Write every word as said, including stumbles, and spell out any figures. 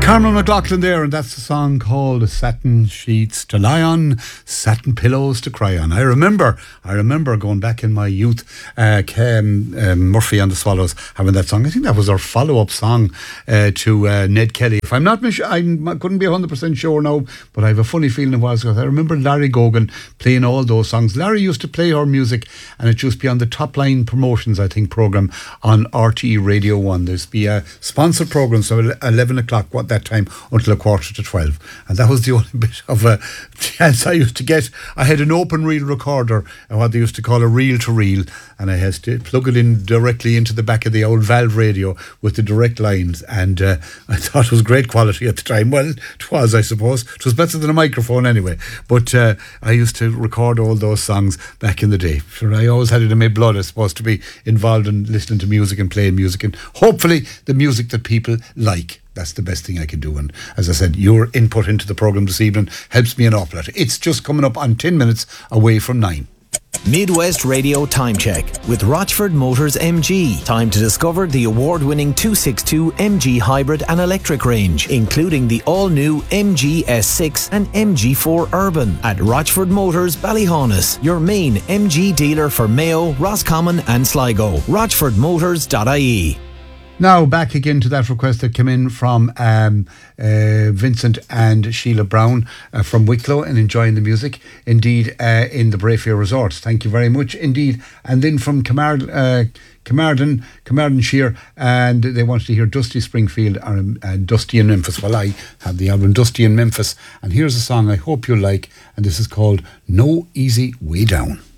Carmel McLaughlin there, and that's the song called Satin Sheets to Lie On, Satin Pillows to Cry On. I remember, I remember going back in my youth, uh, um, um, Murphy and the Swallows having that song. I think that was our follow-up song uh, to uh, Ned Kelly. If I'm not, mis- I couldn't be one hundred percent sure now, but I have a funny feeling it was, because I remember Larry Gogan playing all those songs. Larry used to play our music, and it used to be on the Top Line Promotions, I think, programme on R T E Radio one. There's be a sponsored programme, so eleven o'clock what that time until a quarter to twelve, and that was the only bit of a chance I used to get. I had an open reel recorder, what they used to call a reel to reel, and I had to plug it in directly into the back of the old valve radio with the direct lines, and uh, I thought it was great quality at the time. Well, it was, I suppose. It was better than a microphone anyway, but uh, I used to record all those songs back in the day. Sure, I always had it in my blood, I suppose, to be involved in listening to music and playing music, and hopefully the music that people like. That's the best thing I can do. And as I said, your input into the programme this evening helps me an awful lot. It's just coming up on ten minutes away from nine. Midwest Radio Time Check with Rochford Motors M G. Time to discover the award-winning two sixty-two M G hybrid and electric range, including the all-new M G S six and M G four Urban at Rochford Motors Ballyhaunis, your main M G dealer for Mayo, Roscommon and Sligo. rochford motors dot I E. Now, back again to that request that came in from um, uh, Vincent and Sheila Brown uh, from Wicklow, and enjoying the music, indeed, uh, in the Brayfair Resorts. Thank you very much, indeed. And then from Camard, uh, Camarden, Camardenshire, and they wanted to hear Dusty Springfield and uh, Dusty in Memphis. Well, I have the album Dusty in Memphis, and here's a song I hope you like, and this is called No Easy Way Down.